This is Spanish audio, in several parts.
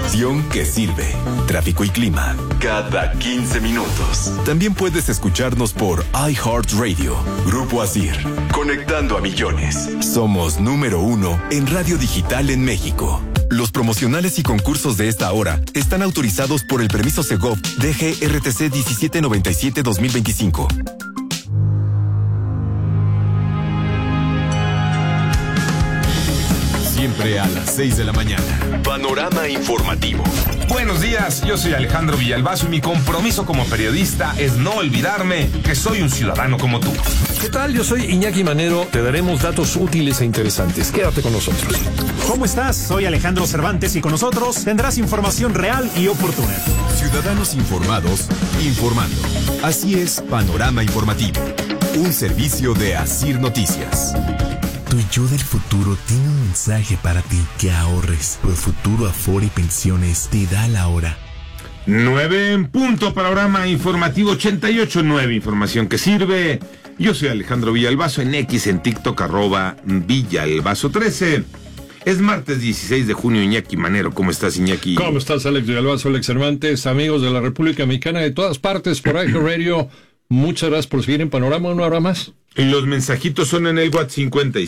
información que sirve. Tráfico y clima cada 15 minutos. También puedes escucharnos por iHeartRadio. Grupo Asir, conectando a millones. Somos número 1 en radio digital en México. Los promocionales y concursos de esta hora están autorizados por el permiso Segov DGRTC 1797-2025. Siempre a las 6 de la mañana. Panorama informativo. Buenos días, yo soy Alejandro Villalbazo y mi compromiso como periodista es no olvidarme que soy un ciudadano como tú. ¿Qué tal? Yo soy Iñaki Manero. Te daremos datos útiles e interesantes. Quédate con nosotros. ¿Cómo estás? Soy Alejandro Cervantes y con nosotros tendrás información real y oportuna. Ciudadanos informados, informando. Así es Panorama Informativo. Un servicio de Asir Noticias. Tu yo del futuro tiene un mensaje para ti: que ahorres. Por Futuro Afore y Pensiones te da la hora. 9 en punto, Panorama Informativo 88.9, información que sirve. Yo soy Alejandro Villalbazo, en X, en TikTok, @Villalbazo13. Es martes 16 de junio, Iñaki Manero. ¿Cómo estás, Iñaki? ¿Cómo estás, Alex Villalbazo, Alex Cervantes? Amigos de la República Mexicana de todas partes, por iHeartRadio. Muchas gracias por seguir en Panorama. ¿Una hora más? Y los mensajitos son en el WhatsApp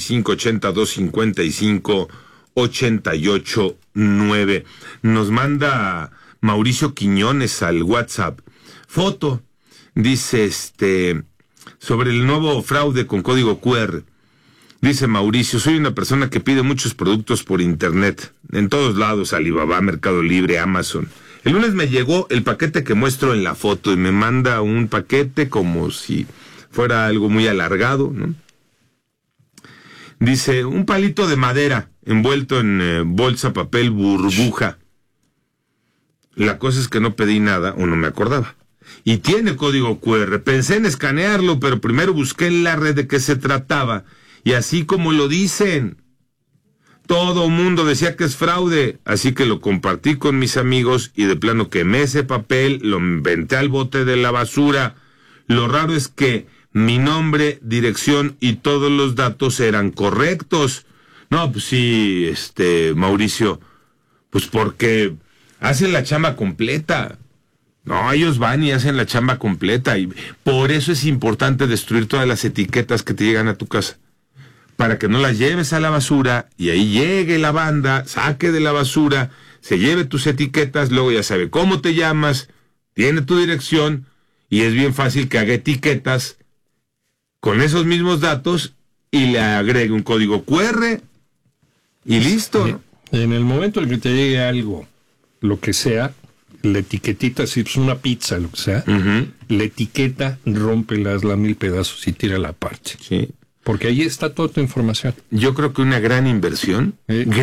5582558889. Nos manda Mauricio Quiñones al WhatsApp foto. Dice sobre el nuevo fraude con código QR. Dice Mauricio: soy una persona que pide muchos productos por internet, en todos lados, Alibaba, Mercado Libre, Amazon. El lunes me llegó el paquete que muestro en la foto y me manda un paquete como si fuera algo muy alargado, ¿no? Dice: un palito de madera envuelto en bolsa, papel, burbuja. La cosa es que no pedí nada o no me acordaba. Y tiene código QR. Pensé en escanearlo, pero primero busqué en la red de qué se trataba. Y así como lo dicen, todo mundo decía que es fraude, así que lo compartí con mis amigos y de plano quemé ese papel, lo inventé al bote de la basura. Lo raro es que mi nombre, dirección y todos los datos eran correctos. No, pues sí, Mauricio, pues porque hacen la chamba completa. No, ellos van y hacen la chamba completa y por eso es importante destruir todas las etiquetas que te llegan a tu casa, para que no las lleves a la basura y ahí llegue la banda, saque de la basura, se lleve tus etiquetas, luego ya sabe cómo te llamas, tiene tu dirección y es bien fácil que haga etiquetas con esos mismos datos y le agregue un código QR y listo, ¿no? En el momento en que te llegue algo, lo que sea, la etiquetita, si es una pizza, lo que sea, la etiqueta, rómpela, hazla 1000 pedazos y tírala aparte. Sí. Porque ahí está toda tu información. Yo creo que una gran inversión,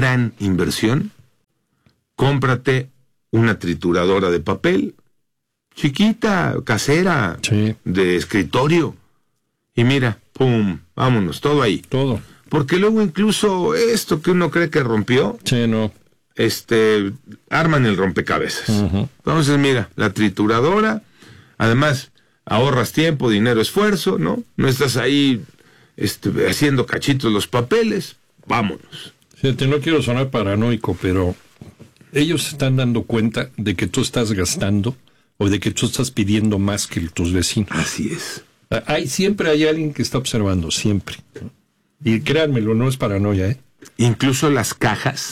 cómprate una trituradora de papel, chiquita, casera, sí, de escritorio, y mira, pum, vámonos, todo ahí. Todo. Porque luego incluso esto que uno cree que rompió, sí, no, arman el rompecabezas. Entonces, mira, la trituradora, además, ahorras tiempo, dinero, esfuerzo, ¿no? No estás ahí haciendo cachitos los papeles, vámonos. Fíjate, no quiero sonar paranoico, pero ellos se están dando cuenta de que tú estás gastando o de que tú estás pidiendo más que tus vecinos. Así es. Siempre hay alguien que está observando, siempre. Y créanmelo, no es paranoia, ¿eh? Incluso las cajas,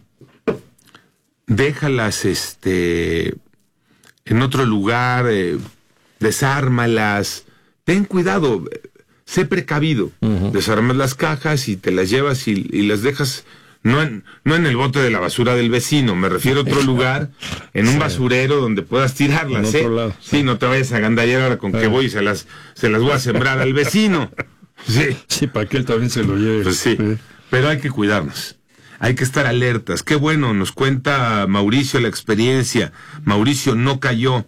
déjalas en otro lugar, desármalas, ten cuidado, sé precavido, desarmas las cajas y te las llevas y las dejas, no en el bote de la basura del vecino, me refiero a otro lugar, en un basurero donde puedas tirarlas, en otro lado, sí, no te vayas a gandallar ahora con que voy y se las voy a sembrar al vecino. Sí, para que él también se lo lleve. Pues sí, pero hay que cuidarnos. Hay que estar alertas. Qué bueno, nos cuenta Mauricio la experiencia. Mauricio no cayó,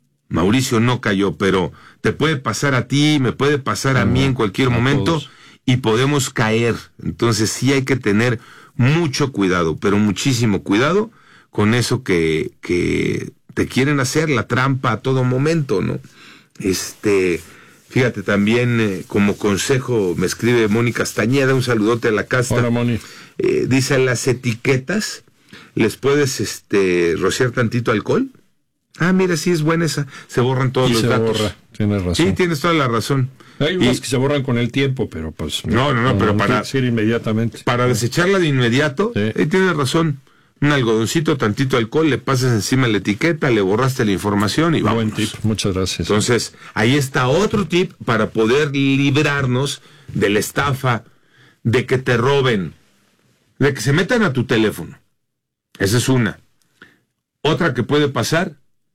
pero te puede pasar a ti, me puede pasar a mí en cualquier momento todos. Y podemos caer. Entonces sí hay que tener mucho cuidado, pero muchísimo cuidado con eso que te quieren hacer, la trampa a todo momento, ¿no? Fíjate, también como consejo me escribe Mónica Castañeda, un saludote a la casta. Hola, Moni. Dice, las etiquetas les puedes rociar tantito alcohol. Ah, mira, sí es buena esa. Se borran todos los datos. Borra. Tienes razón. Sí, tienes toda la razón. Hay unos que se borran con el tiempo, pero pues... No, pero para... decir inmediatamente. Para desecharla de inmediato, sí. Tienes razón. Un algodoncito, tantito alcohol, le pasas encima la etiqueta, le borraste la información y vamos. Buen tip, muchas gracias. Entonces, ahí está otro tip para poder librarnos de la estafa, de que te roben, de que se metan a tu teléfono. Esa es una. Otra que puede pasar,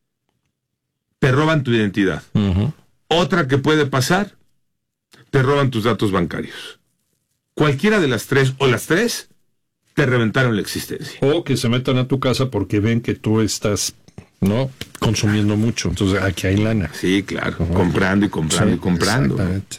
te roban tu identidad. Uh-huh. Otra que puede pasar, te roban tus datos bancarios. Cualquiera de las tres, o las tres, te reventaron la existencia. O que se metan a tu casa porque ven que tú estás, ¿no?, consumiendo mucho. Entonces, aquí hay lana. Sí, claro. Comprando y comprando, sí, y comprando. Exactamente.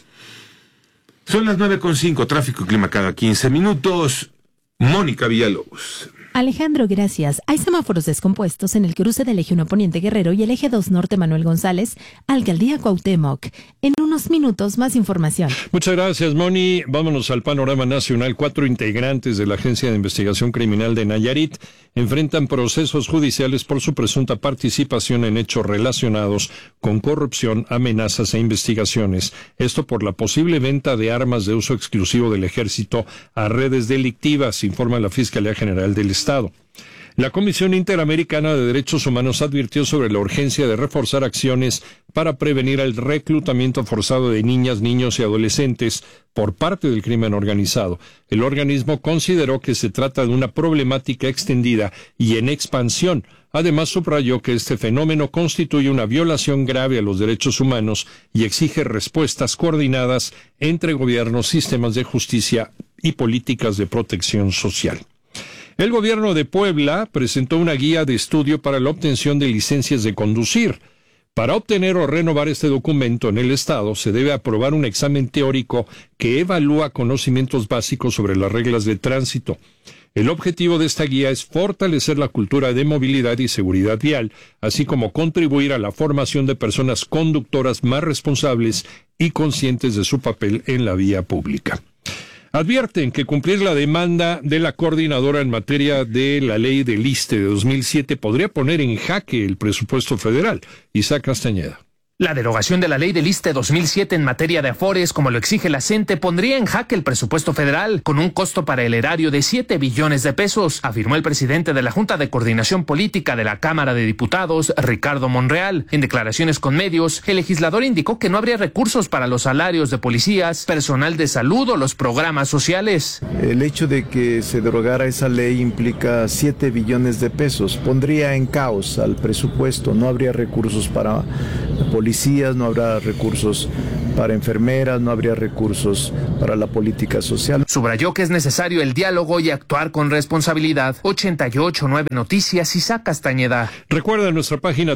Son las 9:05, tráfico y clima cada 15 minutos. Mónica Villalobos. Alejandro, gracias. Hay semáforos descompuestos en el cruce del Eje 1 Poniente Guerrero y el Eje 2 Norte Manuel González, Alcaldía Cuauhtémoc. En unos minutos, más información. Muchas gracias, Moni. Vámonos al panorama nacional. 4 integrantes de la Agencia de Investigación Criminal de Nayarit enfrentan procesos judiciales por su presunta participación en hechos relacionados con corrupción, amenazas e investigaciones. Esto por la posible venta de armas de uso exclusivo del Ejército a redes delictivas, informa la Fiscalía General del Estado. La Comisión Interamericana de Derechos Humanos advirtió sobre la urgencia de reforzar acciones para prevenir el reclutamiento forzado de niñas, niños y adolescentes por parte del crimen organizado. El organismo consideró que se trata de una problemática extendida y en expansión. Además, subrayó que este fenómeno constituye una violación grave a los derechos humanos y exige respuestas coordinadas entre gobiernos, sistemas de justicia y políticas de protección social. El gobierno de Puebla presentó una guía de estudio para la obtención de licencias de conducir. Para obtener o renovar este documento en el Estado, se debe aprobar un examen teórico que evalúa conocimientos básicos sobre las reglas de tránsito. El objetivo de esta guía es fortalecer la cultura de movilidad y seguridad vial, así como contribuir a la formación de personas conductoras más responsables y conscientes de su papel en la vía pública. Advierten que cumplir la demanda de la coordinadora en materia de la ley del ISSSTE de 2007 podría poner en jaque el presupuesto federal. Isaac Castañeda. La derogación de la ley del ISSSTE 2007 en materia de afores, como lo exige la CENTE, pondría en jaque el presupuesto federal, con un costo para el erario de 7 billones de pesos, afirmó el presidente de la Junta de Coordinación Política de la Cámara de Diputados, Ricardo Monreal. En declaraciones con medios, el legislador indicó que no habría recursos para los salarios de policías, personal de salud o los programas sociales. El hecho de que se derogara esa ley implica 7 billones de pesos, pondría en caos al presupuesto, no habría recursos para policías, no habrá recursos para enfermeras, no habría recursos para la política social. Subrayó que es necesario el diálogo y actuar con responsabilidad. 88.9 Noticias, Isaac Castañeda. Recuerda nuestra página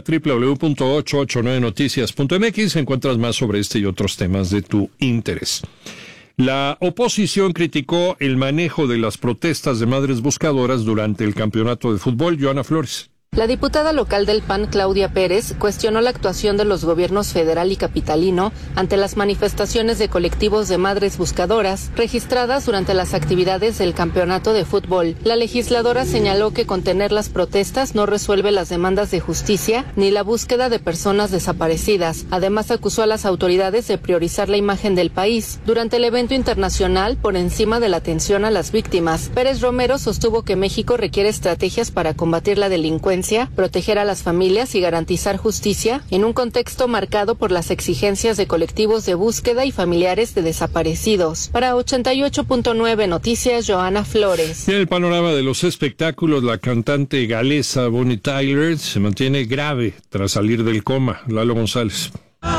www.889noticias.mx, encuentras más sobre este y otros temas de tu interés. La oposición criticó el manejo de las protestas de madres buscadoras durante el campeonato de fútbol. Joana Flores. La diputada local del PAN, Claudia Pérez, cuestionó la actuación de los gobiernos federal y capitalino ante las manifestaciones de colectivos de madres buscadoras registradas durante las actividades del campeonato de fútbol. La legisladora señaló que contener las protestas no resuelve las demandas de justicia ni la búsqueda de personas desaparecidas. Además, acusó a las autoridades de priorizar la imagen del país durante el evento internacional por encima de la atención a las víctimas. Pérez Romero sostuvo que México requiere estrategias para combatir la delincuencia, proteger a las familias y garantizar justicia en un contexto marcado por las exigencias de colectivos de búsqueda y familiares de desaparecidos. Para 88.9 Noticias, Joana Flores. En el panorama de los espectáculos, la cantante galesa Bonnie Tyler se mantiene grave tras salir del coma. Lalo González.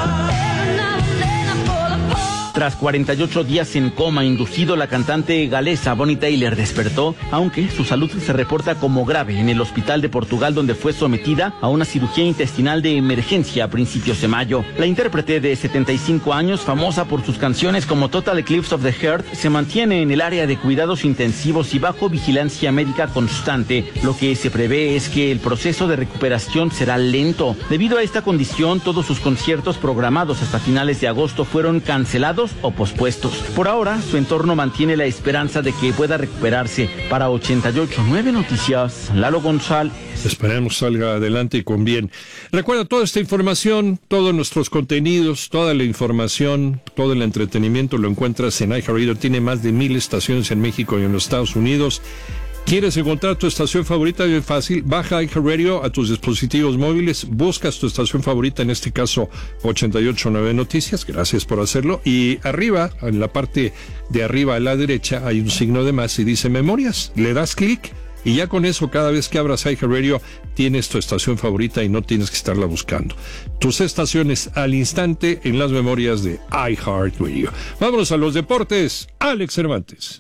Tras 48 días en coma inducido, la cantante galesa Bonnie Tyler despertó, aunque su salud se reporta como grave en el Hospital de Portugal, donde fue sometida a una cirugía intestinal de emergencia a principios de mayo. La intérprete de 75 años, famosa por sus canciones como Total Eclipse of the Heart, se mantiene en el área de cuidados intensivos y bajo vigilancia médica constante. Lo que se prevé es que el proceso de recuperación será lento. Debido a esta condición, todos sus conciertos programados hasta finales de agosto fueron cancelados suspendidos o pospuestos. Por ahora, su entorno mantiene la esperanza de que pueda recuperarse. Para 88.9 Noticias, Lalo González. Esperemos salga adelante y con bien. Recuerda, toda esta información, todos nuestros contenidos, toda la información, todo el entretenimiento lo encuentras en iHeartRadio. Tiene más de 1,000 estaciones en México y en los Estados Unidos. ¿Quieres encontrar tu estación favorita? Es fácil. Baja iHeartRadio a tus dispositivos móviles. Buscas tu estación favorita, en este caso 88.9 Noticias. Gracias por hacerlo. Y arriba, en la parte de arriba a la derecha, hay un signo de más y dice Memorias. Le das clic y ya con eso, cada vez que abras iHeartRadio, tienes tu estación favorita y no tienes que estarla buscando. Tus estaciones al instante en las memorias de iHeartRadio. Vámonos a los deportes. Alex Cervantes.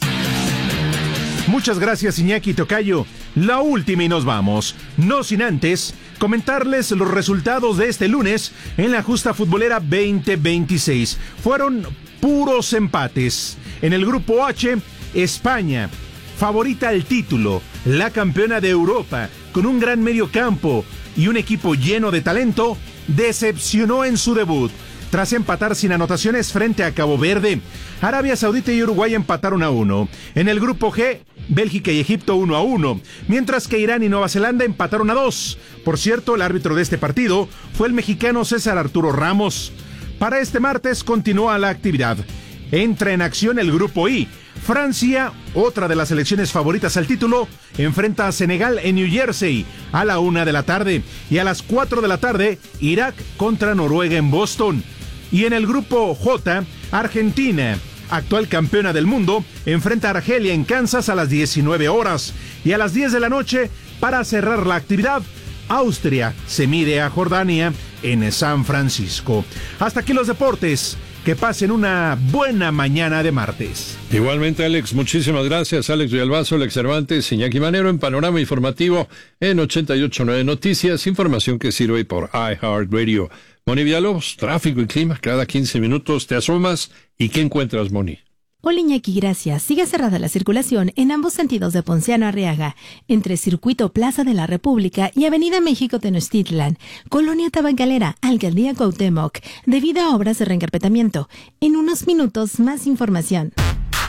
Muchas gracias, Iñaki Tocayo. La última y nos vamos. No sin antes comentarles los resultados de este lunes en la justa futbolera 2026. Fueron puros empates. En el grupo H, España, favorita al título, la campeona de Europa, con un gran medio campo y un equipo lleno de talento, decepcionó en su debut. Tras empatar sin anotaciones frente a Cabo Verde, Arabia Saudita y Uruguay empataron 1-1. En el grupo G, Bélgica y Egipto 1-1, mientras que Irán y Nueva Zelanda empataron 2. Por cierto, el árbitro de este partido fue el mexicano César Arturo Ramos. Para este martes continúa la actividad. Entra en acción el grupo I. Francia, otra de las selecciones favoritas al título, enfrenta a Senegal en New Jersey a la 1:00 p.m. y a las 4:00 p.m. Irak contra Noruega en Boston. Y en el grupo J, Argentina, actual campeona del mundo, enfrenta a Argelia en Kansas a las 19 horas. Y a las 10 de la noche, para cerrar la actividad, Austria se mide a Jordania en San Francisco. Hasta aquí los deportes. Que pasen una buena mañana de martes. Igualmente, Alex, muchísimas gracias. Alex Villalbazo, Alex Cervantes, Iñaki Manero en Panorama Informativo en 88.9 Noticias. Información que sirve por iHeartRadio. Moni Villalobos, tráfico y clima, cada 15 minutos te asomas. ¿Y qué encuentras, Moni? Hola, Iñaki, gracias. Sigue cerrada la circulación en ambos sentidos de Ponciano Arriaga, entre Circuito Plaza de la República y Avenida México Tenochtitlan, Colonia Tabacalera, Alcaldía Cuauhtémoc, debido a obras de reencarpetamiento. En unos minutos, más información.